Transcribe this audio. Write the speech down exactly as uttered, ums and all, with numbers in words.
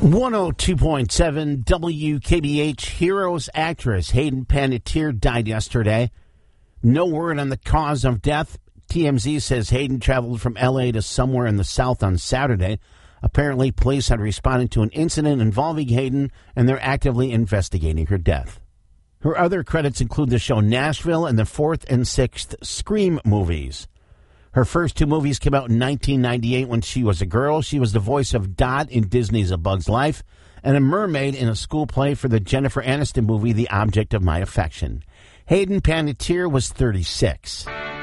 one oh two point seven W K B H. Heroes actress Hayden Panettiere died yesterday. No word on the cause of death. T M Z says Hayden traveled from L A to somewhere in the South on Saturday. Apparently, police had responded to an incident involving Hayden, and they're actively investigating her death. Her other credits include the show Nashville and the fourth and sixth Scream movies. Her first two movies came out in nineteen ninety-eight when she was a girl. She was the voice of Dot in Disney's A Bug's Life and a mermaid in a school play for the Jennifer Aniston movie The Object of My Affection. Hayden Panettiere was thirty-six.